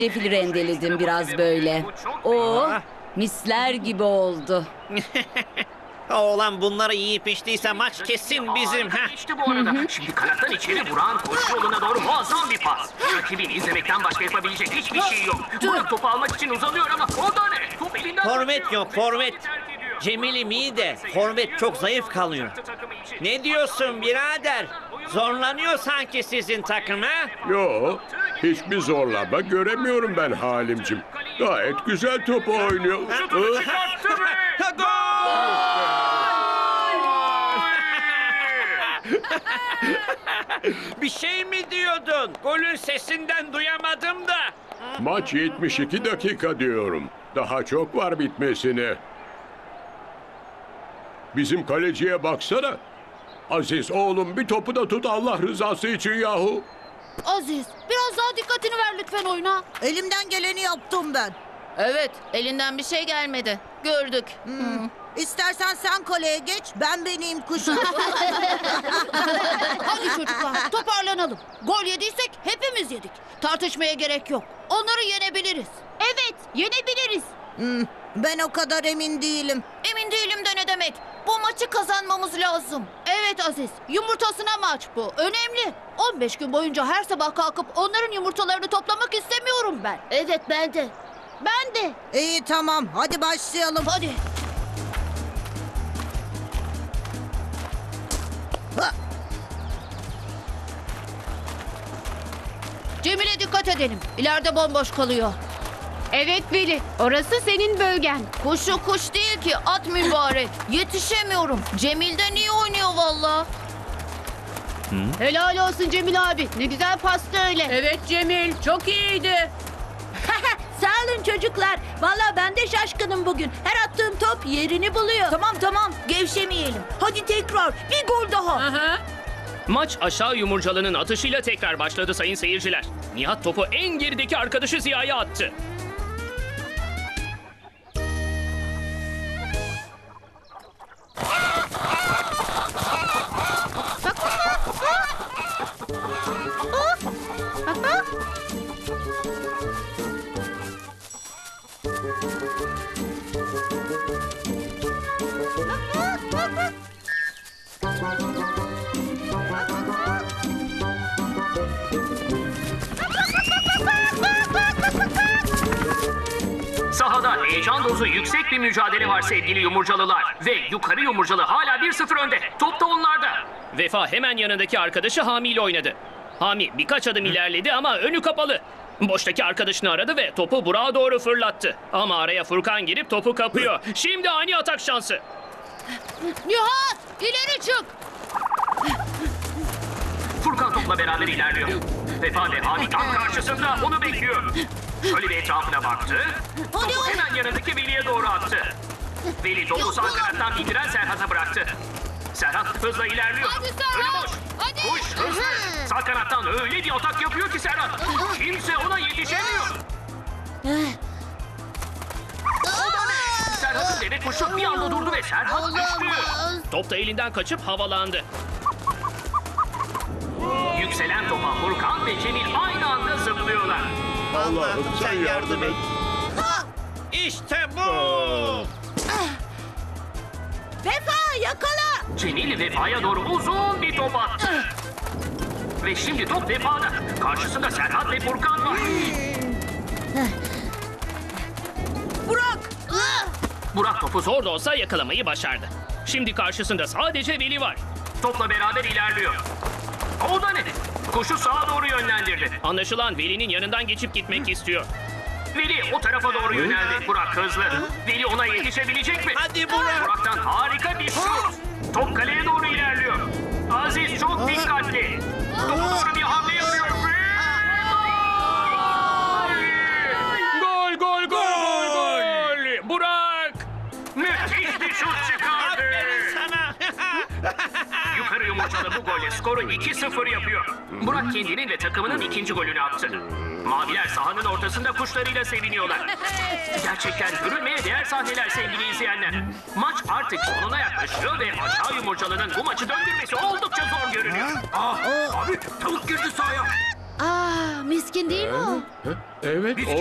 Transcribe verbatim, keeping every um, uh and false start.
Zencefil rendeledim biraz böyle. O misler gibi oldu. Oğlan bunları yiyip içtiyse maç kesin bizim. Ha? İşte bu arada. Şimdi kanattan içeri Burak'ın koşu yoluna doğru muazzam bir pas. Rakibini izlemekten başka yapabilecek hiçbir şey yok. Burak topu almak için uzanıyor ama o da ne? Top elinden Forvet yok, forvet. Cemil'im iyi de forvet çok zayıf kalıyor. Ne diyorsun birader? Zorlanıyor sanki sizin takım ha? Yo, hiçbir zorlama göremiyorum ben Halimcim. Gayet güzel top oynuyor. Bir şey mi diyordun? Golün sesinden duyamadım da. Maç yetmiş iki dakika diyorum. Daha çok var bitmesine. Bizim kaleciye baksana. Aziz oğlum bir topu da tut Allah rızası için yahu. Aziz, biraz daha dikkatini ver lütfen oyuna. Elimden geleni yaptım ben. Evet, elinden bir şey gelmedi. Gördük. Hmm. İstersen sen kaleye geç, ben beneyim kuşum. Hadi çocuklar, toparlanalım. Gol yediysek hepimiz yedik. Tartışmaya gerek yok. Onları yenebiliriz. Evet, yenebiliriz. Hmm, ben o kadar emin değilim. Emin değilim de ne demek? Bu maçı kazanmamız lazım. Evet Aziz, yumurtasına maç bu. Önemli. on beş gün boyunca her sabah kalkıp onların yumurtalarını toplamak istemiyorum ben. Evet, ben de. Ben de. İyi tamam, hadi başlayalım. Hadi. Ha, Cemile dikkat edelim. İleride bomboş kalıyor. Evet Veli, orası senin bölgen. Kuşu kuş değil ki, at mübarek. Yetişemiyorum. Cemil'den iyi oynuyor valla. Helal olsun Cemil abi. Ne güzel pastı öyle. Evet Cemil, çok iyiydi. Sağ olun çocuklar. Valla ben de şaşkınım bugün. Her attığım top yerini buluyor. Tamam tamam, gevşemeyelim. Hadi tekrar, bir gol daha. Aha. Maç aşağı yumurcalının atışıyla tekrar başladı sayın seyirciler. Nihat topu en gerideki arkadaşı Ziya'ya attı. Sahada heyecan dozu yüksek bir mücadele var sevgili yumurcalılar. Ve yukarı yumurcalı hala bir sıfır önde. Top da onlarda. Vefa hemen yanındaki arkadaşı Hami ile oynadı. Hami birkaç adım ilerledi ama önü kapalı. Boştaki arkadaşını aradı ve topu Burak'a doğru fırlattı. Ama araya Furkan girip topu kapıyor. Şimdi ani atak şansı. Nihat, ileri çık. Furkan topla beraber ilerliyor. Vefa ve Hami tam karşısında onu bekliyor. Şöyle bir etrafına baktı. Topu hemen yanındaki Veli'ye doğru attı. Veli topu sağ kanattan indiren Serhat'a bıraktı. Serhat hızla ilerliyor. Hadi Serhat, Önü boş. hadi. Koş hızlı. Sağ kanattan öyle bir atak yapıyor ki Serhat. Kimse ona yetişemiyor. Serhat'ın deve kuşu bir anda durdu ve Serhat düştü. Top da elinden kaçıp havalandı. Yükselen topa Furkan ve Cemil aynı anda zıplıyorlar. Allah'ım sen yardım et. İşte bu. Vefa, yakala. Cemil Vefa'ya doğru uzun bir top attı. Ve şimdi top Vefa'da. Karşısında Serhat ve Furkan var. Burak. Burak topu zor da olsa yakalamayı başardı. Şimdi karşısında sadece Veli var. Topla beraber ilerliyor. O da ne? Koşu sağa doğru yönlendirdi. Anlaşılan Veli'nin yanından geçip gitmek istiyor. Veli o tarafa doğru yöneldi. Burak hızlı. Veli ona yetişebilecek mi? Hadi Burak. Burak'tan harika bir şut. Top kaleye doğru ilerliyor. Aziz çok dikkatli. Topa doğru bir hamle yapıyor. Gol gol gol gol. Burak müthiş bir şut çıkardı. Aferin sana. Yukarı yumurtalı bu golle skoru iki sıfır yapıyor. Burak kendinin ve takımının ikinci golünü attı. Maviler sahanın ortasında kuşlarıyla seviniyorlar. Gerçekten görülmeye değer sahneler sevgili izleyenler. Maç artık sonuna yaklaşıyor ve aşağı yumurtalının bu maçı döndürmesi oldukça zor görünüyor. Ah, abi tavuk girdi sahaya. Aa, Miskin değil mi o? Evet, o